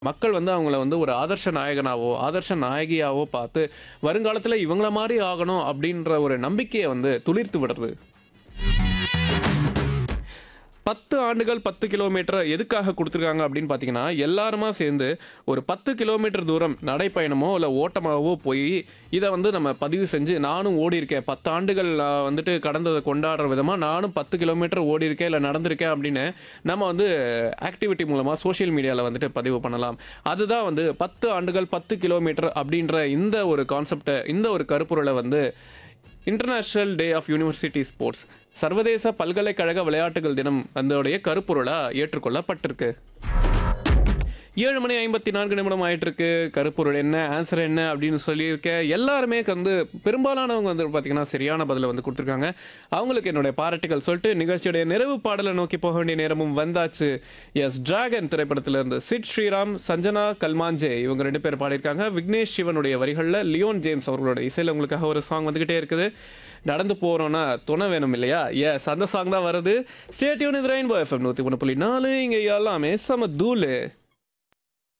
மக்கள் வந்து அவங்கள வந்து ஒரு ஆதர்ஷ நாயகனாவோ, ஆதர்ஷ நாயகியாவோ பார்த்து, வருங்காலத்தில இவங்கள மாரி ஆகணும் அப்படின்ற ஒரு நம்பிக்கைய வந்து துளிர்த்து விடுறது. 10 ஆண்டுகள் 10 கிலோமீட்டர் எதுக்காக குடுத்துருக்காங்க அப்படின்னு பார்த்தீங்கன்னா, எல்லாருமா சேர்ந்து ஒரு 10 கிலோமீட்டர் தூரம் நடைப்பயணமோ, இல்ல ஓட்டமாவோ போயி, இத வந்து நம்ம பதிவு செஞ்சு, நானும் ஓடியிருக்கேன். 10 ஆண்டுகள் வந்துட்டு கடந்தத கொண்டாடுற விதமா, நானும் 10 கிலோமீட்டர் ஓடியிருக்கேன், இல்ல நடந்திருக்கேன் அப்படின்னு நம்ம வந்து ஆக்டிவிட்டி மூலமா சோஷியல் மீடியால வந்துட்டு பதிவு பண்ணலாம். அதுதான் வந்து 10 ஆண்டுகள் 10 கிலோமீட்டர் அப்படின்ற இந்த ஒரு கான்செப்ட்ட, இந்த ஒரு கருப்பொருள வந்து international day of university sports சர்வதேச பல்கலைக்கழக விளையாட்டுகள் தினம் அதோடைய கருப்பொருளா ஏற்றுக்கொள்ளப்பட்டிருக்கு. 7 மணி 54 நிமிடம் ஆயிட்டிருக்கு. கருப்பொருள் என்ன, ஆன்சர் என்ன அப்படின்னு சொல்லியிருக்கேன். எல்லாருமே வந்து பெரும்பாலானவங்க வந்து பார்த்தீங்கன்னா, சரியான பதில வந்து குடுத்துருக்காங்க. அவங்களுக்கு என்னுடைய பாராட்டுகள் சொல்லிட்டு, நிகழ்ச்சியுடைய நிறைவு பாடல நோக்கி போக வேண்டிய நேரமும் வந்தாச்சு. எஸ் டிராகன் திரைப்படத்திலிருந்து சிட் ஸ்ரீராம், சஞ்சனா கல்மாஞ்சே இவங்க 2 பேர் பாடியிருக்காங்க. விக்னேஷ் சிவனுடைய வரிகள்ல லியோன் ஜேம்ஸ் அவர்களோட இசையில உங்களுக்காக ஒரு சாங் வந்துகிட்டே இருக்குது. நடந்து போறோம்னா துணை வேணும் இல்லையா? எஸ் அந்த சாங் தான் வருது. Stay tune with rainbow FM 101.4 இங்க எல்லாமே செம தூளு.